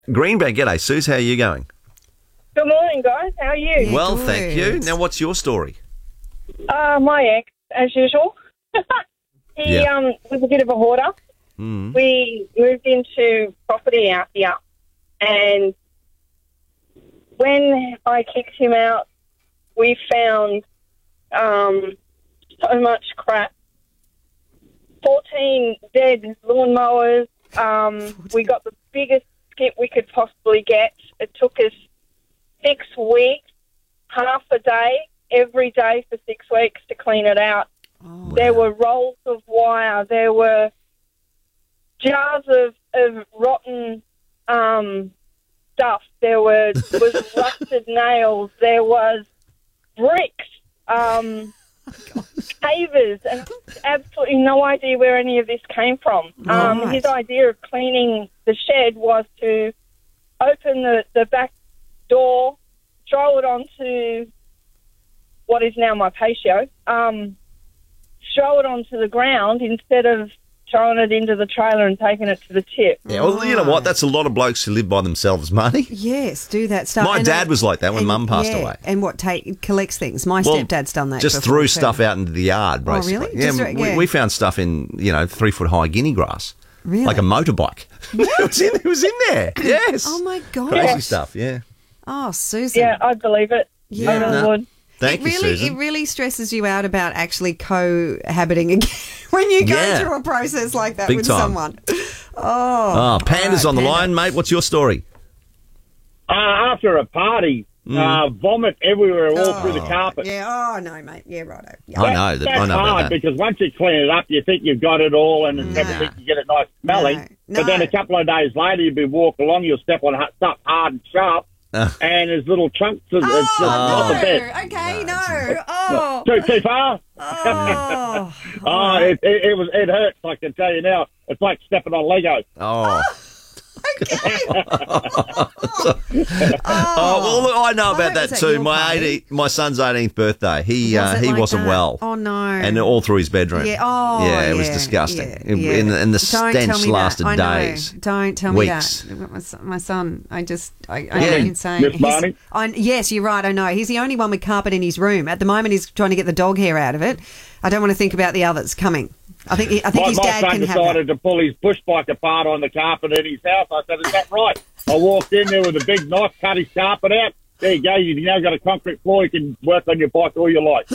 Greenbank, g'day, Suze. How are you going? Good morning, guys. How are you? Yeah, Well, good. thank you. Now, what's your story? My ex, as usual. He was a bit of a hoarder. Mm. We moved into property out here, and when I kicked him out, we found so much crap. 14 dead lawnmowers. We got the biggest skip we could possibly get. It took us 6 weeks, half a day, every day for 6 weeks to clean it out. Oh, There were rolls of wire. There were jars of rotten stuff. There was rusted nails. There was bricks, pavers, and absolutely no idea where any of this came from. Right. His idea of cleaning the shed was to open the back door, throw it onto what is now my patio, throw it onto the ground instead of throwing it into the trailer and taking it to the tip. Yeah, well, you know what? That's a lot of blokes who live by themselves, Marty. yes, do that stuff. My And, dad was like that when Mum passed away. And what, collects things? My stepdad's done that. Just before threw too. stuff out into the yard, Oh, basically. really? Yeah, Just yeah. we found stuff in, 3-foot high guinea grass. Really? Like a motorbike. It was in there. Yes. Oh, my God. Crazy stuff, yeah. Oh, Susan. Yeah, I'd believe it. Yeah. I really No. would. Thank you, Susan. It really stresses you out about actually cohabiting again when you go Yeah. through a process like that Big with time. someone. Oh, Panda's all right, on the Panda. line, mate. What's your story? After a party, vomit everywhere, all through the carpet. Yeah, oh, no, mate. Yeah, righto. Yeah. I know that. That's I know hard about that. because once you clean it up, you think you've got it all and it's everything, you get it nice smelling. No. But then a couple of days later, you'll be walking along, you'll step on stuff hard and sharp, and there's little chunks of it's just not the best. Okay, no. Oh, Too far? oh. It hurts, I can tell you now. It's like stepping on Lego. Oh. Okay. Oh, well, look, I know I about hope that it's at too. your party. My son's 18th birthday. He Was it he like wasn't that? well. Oh, no. And all through his bedroom. Yeah, oh, yeah, it was yeah, disgusting. yeah, And yeah. the Don't stench tell me that. lasted I know. days. Don't tell weeks. me that. My son, I know Yeah. insane. Miss Barney? Yes, you're right, I know. He's the only one with carpet in his room. At the moment, he's trying to get the dog hair out of it. I don't want to think about the others coming. I think his My dad son can have decided that. to pull his push bike apart on the carpet at his house. I said, is that right? I walked in there with a big knife, cut his carpet out. There you go. You've now got a concrete floor. You can work on your bike all you like.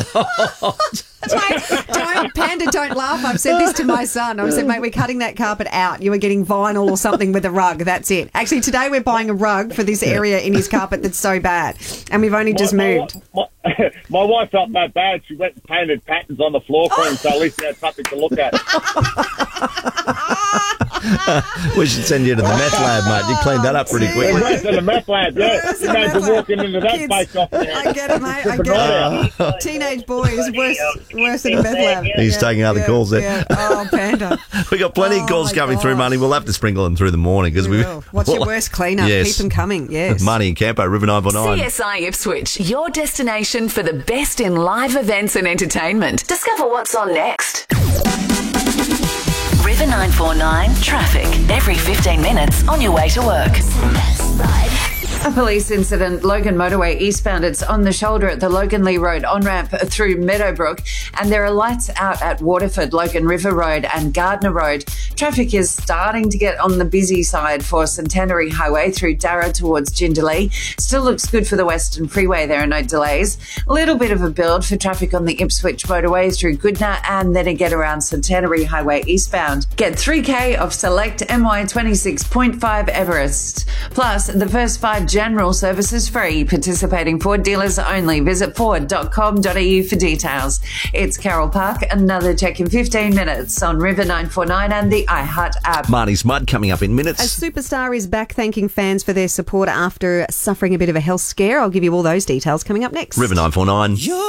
Panda, don't laugh. I've said this to my son. I've said, mate, we're cutting that carpet out. You are getting vinyl or something with a rug. That's it. Actually, today we're buying a rug for this area in his carpet that's so bad. And we've only just moved. My wife felt that bad. She went and painted patterns on the floor for him, so at least he had something to look at. We should send you to the meth lab, mate. You cleaned that up pretty We quickly. went to the meth lab, yeah. Imagine walking into that Kids, face off there. I get it, mate. I get it. Teenage boys, worse than a meth lab. He's taking other calls there. Yeah. Oh, Panda. We got plenty of Oh, calls my coming through, gosh. Money. We'll have to sprinkle them through the morning because we. What's your worst cleanup? Yes. Keep them coming. Yes. Money and Campo, River 949. CSI Ipswich, your destination for the best in live events and entertainment. Discover what's on next. River 949 traffic every 15 minutes on your way to work. A police incident, Logan Motorway eastbound. It's on the shoulder at the Logan Lee Road on-ramp through Meadowbrook. And there are lights out at Waterford, Logan River Road and Gardner Road. Traffic is starting to get on the busy side for Centenary Highway through Darra towards Jindalee. Still looks good for the Western Freeway. There are no delays. A little bit of a build for traffic on the Ipswich Motorway through Goodna and then again around Centenary Highway eastbound. Get 3K off select MY26.5 Everest. Plus, the first 5 general services free. Participating Ford dealers only. Visit ford.com.au for details. It's Carol Park. Another check in 15 minutes on River 949 and the iHeart app. Marnie's Mud coming up in A minutes. superstar is back thanking fans for their support after suffering a bit of a health scare. I'll give you all those details coming up next. River 949.